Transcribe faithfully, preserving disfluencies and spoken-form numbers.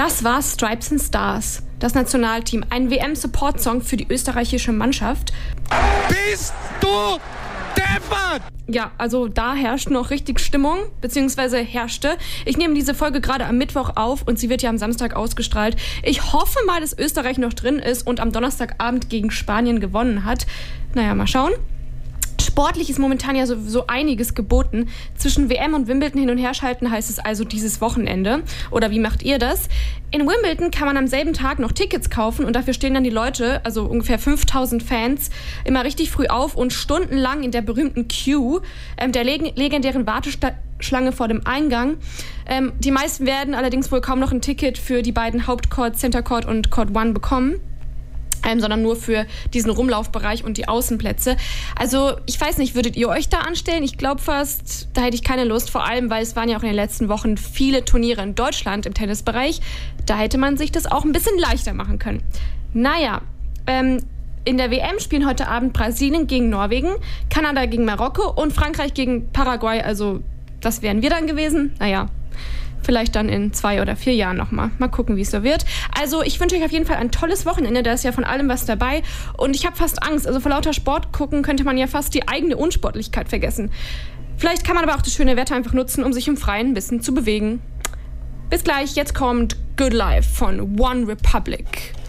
Das war Stripes and Stars, das Nationalteam, ein W M-Support-Song für die österreichische Mannschaft. Bist du deppert? Ja, also da herrscht noch richtig Stimmung, beziehungsweise herrschte. Ich nehme diese Folge gerade am Mittwoch auf und sie wird ja am Samstag ausgestrahlt. Ich hoffe mal, dass Österreich noch drin ist und am Donnerstagabend gegen Spanien gewonnen hat. Naja, mal schauen. Sportlich ist momentan ja so, so einiges geboten. Zwischen W M und Wimbledon hin und her schalten heißt es also dieses Wochenende. Oder wie macht ihr das? In Wimbledon kann man am selben Tag noch Tickets kaufen und dafür stehen dann die Leute, also ungefähr fünftausend Fans, immer richtig früh auf und stundenlang in der berühmten Queue, ähm, der leg- legendären Warteschlange vor dem Eingang. Ähm, die meisten werden allerdings wohl kaum noch ein Ticket für die beiden Hauptcourts, Center Court und Court One bekommen. Ähm, sondern nur für diesen Rumlaufbereich und die Außenplätze. Also ich weiß nicht, würdet ihr euch da anstellen? Ich glaube fast, da hätte ich keine Lust, vor allem, weil es waren ja auch in den letzten Wochen viele Turniere in Deutschland im Tennisbereich. Da hätte man sich das auch ein bisschen leichter machen können. Naja, ähm, in der W M spielen heute Abend Brasilien gegen Norwegen, Kanada gegen Marokko und Frankreich gegen Paraguay. Also das wären wir dann gewesen. Naja, vielleicht dann in zwei oder vier Jahren nochmal. Mal gucken, wie es so wird. Also ich wünsche euch auf jeden Fall ein tolles Wochenende. Da ist ja von allem was dabei. Und ich habe fast Angst. Also vor lauter Sport gucken könnte man ja fast die eigene Unsportlichkeit vergessen. Vielleicht kann man aber auch das schöne Wetter einfach nutzen, um sich im Freien ein bisschen zu bewegen. Bis gleich. Jetzt kommt Good Life von One Republic.